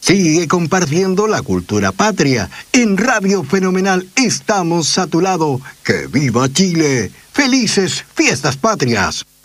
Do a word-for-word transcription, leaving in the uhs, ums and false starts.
Sigue compartiendo la cultura patria. En Radio Fenomenal estamos a tu lado. ¡Que viva Chile! ¡Felices Fiestas Patrias!